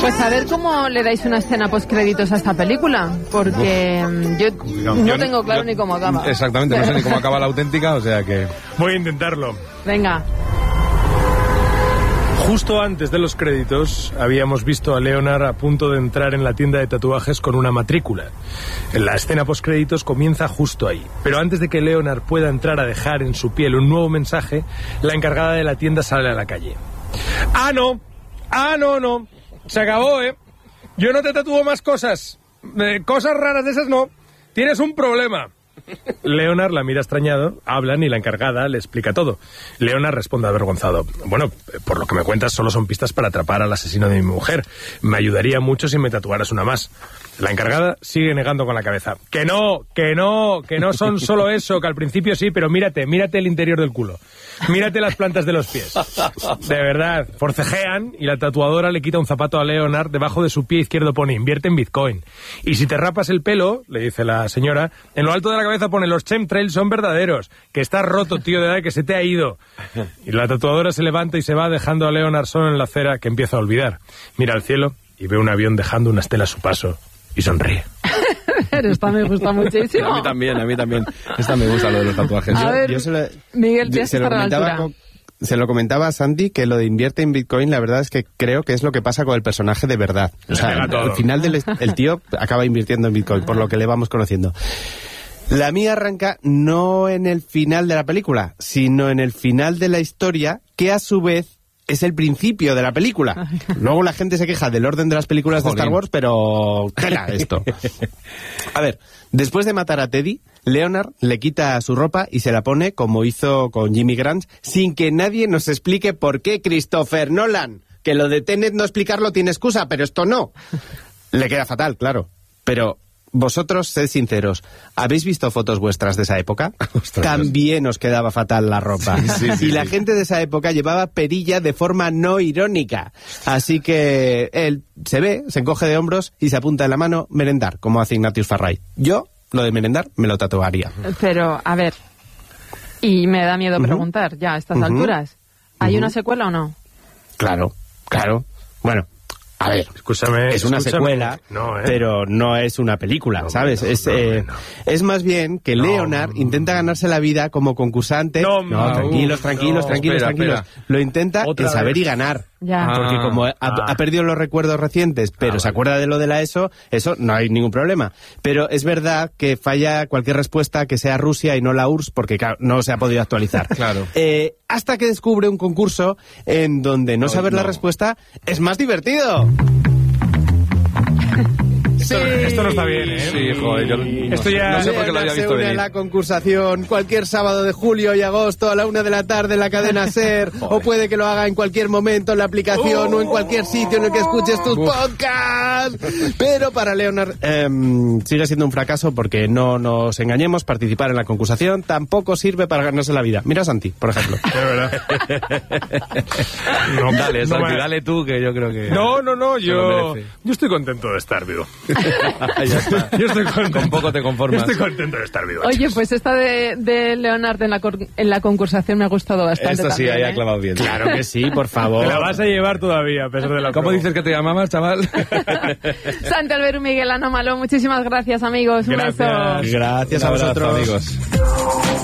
Pues a ver cómo le dais una escena postcréditos a esta película, porque yo no tengo claro ni cómo acaba. Exactamente, no sé ni cómo acaba la auténtica, o sea que... Voy a intentarlo. Venga. Justo antes de los créditos habíamos visto a Leonard a punto de entrar en la tienda de tatuajes con una matrícula. La escena postcréditos comienza justo ahí. Pero antes de que Leonard pueda entrar a dejar en su piel un nuevo mensaje, la encargada de la tienda sale a la calle. No. Se acabó, ¿eh? Yo no te tatúo más cosas. Cosas raras de esas no. Tienes un problema. Leonard la mira extrañado, hablan y la encargada le explica todo. Leonard responde avergonzado. Bueno, por lo que me cuentas solo son pistas para atrapar al asesino de mi mujer. Me ayudaría mucho si me tatuaras una más. La encargada sigue negando con la cabeza. Que no son solo eso, que al principio sí, pero mírate el interior del culo. Mírate las plantas de los pies. De verdad, forcejean y la tatuadora le quita un zapato a Leonard. Debajo de su pie izquierdo pone invierte en Bitcoin. Y si te rapas el pelo, le dice la señora, en lo alto de la cabeza pone los chemtrails son verdaderos. Que estás roto, tío, de edad, que se te ha ido. Y la tatuadora se levanta y se va dejando a Leonard solo en la acera, que empieza a olvidar. Mira al cielo y ve un avión dejando una estela a su paso y sonríe. Pero esta me gusta muchísimo. A mí también. Esta me gusta, lo de los tatuajes. Miguel, tienes que estar a la altura. Se lo comentaba a Santi que lo de invierte en Bitcoin, la verdad es que creo que es lo que pasa con el personaje de verdad. O sea, al final el tío acaba invirtiendo en Bitcoin, por lo que le vamos conociendo. La mía arranca no en el final de la película, sino en el final de la historia, que a su vez es el principio de la película. Luego la gente se queja del orden de las películas de Star Wars, pero tela esto. A ver, después de matar a Teddy, Leonard le quita su ropa y se la pone como hizo con Jimmy Grant, sin que nadie nos explique por qué. Christopher Nolan, que lo de Tenet no explicarlo tiene excusa, pero esto no. Le queda fatal, claro. Pero vosotros, sed sinceros, ¿habéis visto fotos vuestras de esa época? Ostras, también os quedaba fatal la ropa. Sí. Y la gente de esa época llevaba perilla de forma no irónica. Así que él se ve, se encoge de hombros y se apunta en la mano merendar, como hace Ignatius Farray. Yo, lo de merendar, me lo tatuaría. Pero, a ver, y me da miedo preguntar, ya a estas alturas, ¿hay una secuela o no? Claro. Bueno, a ver, escúchame, es una secuela, pero no es una película, ¿sabes? Es más bien que Leonard intenta ganarse la vida como concursante. Tranquilos. Espera. Lo intenta en saber y ganar. Ya. Porque como ha perdido los recuerdos recientes, pero se acuerda de lo de la eso no hay ningún problema. Pero es verdad que falla cualquier respuesta que sea Rusia y no la URSS, porque claro, no se ha podido actualizar. Claro. Hasta que descubre un concurso en donde no saber la respuesta es más divertido. Esto no está bien, ¿eh? Sí, joder, yo no sé por qué lo había visto venir. La concursación cualquier sábado de julio y agosto a la 1 de la tarde en la cadena SER, o puede que lo haga en cualquier momento en la aplicación o en cualquier sitio en el que escuches tus podcasts. Pero para Leonard sigue siendo un fracaso porque no nos engañemos, participar en la concursación tampoco sirve para ganarse la vida. Mira a Santi, por ejemplo. De verdad. Dale, Santi, dale tú, que yo creo que... No, yo estoy contento de estar vivo. Ya está. Yo estoy contento. Con poco te conformas. Yo estoy contento de estar vivo. Oye, pues esta de Leonard en la concursanti me ha gustado bastante. Esta sí, también, ahí ha clavado bien. Claro que sí, por favor. Te la vas a llevar todavía, a pesar de la ¿Cómo dices que te llamabas, chaval? Santi Alberto, Miguel Anómalo, muchísimas gracias, amigos. Un beso. Gracias a vosotros, amigos.